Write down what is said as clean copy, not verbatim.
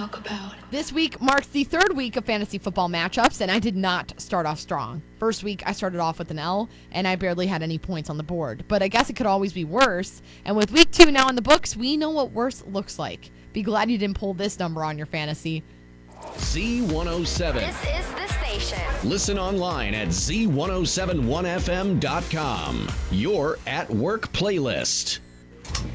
talk about. This week marks the third week of fantasy football matchups, and I did not start off strong. First week, I started off with an L, and I barely had any points on the board. But I guess it could always be worse. And with week 2 now in the books, we know what worse looks like. Be glad you didn't pull this number on your fantasy. Z107. This is the station. Listen online at z1071fm.com. Your at work playlist.